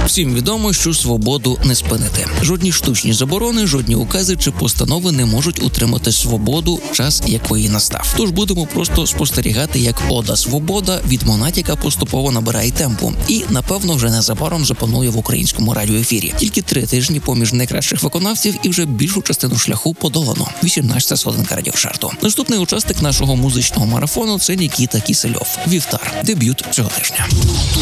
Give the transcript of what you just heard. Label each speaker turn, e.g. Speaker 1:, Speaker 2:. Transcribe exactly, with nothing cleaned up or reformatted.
Speaker 1: Всім відомо, що свободу не спинити. Жодні штучні заборони, жодні укази чи постанови не можуть утримати свободу, час якої настав. Тож будемо просто спостерігати, як ода «Свобода» від Монатіка поступово набирає темпу і, напевно, вже незабаром запанує в українському радіоефірі. Тільки три тижні поміж найкращих виконавців і вже більшу частину шляху подолано. вісімнадцята сходинка радіошарту. Наступний учасник нашого музичного марафону – це Нікіта Кісельов. «Вівтар» – дебют цього тижня.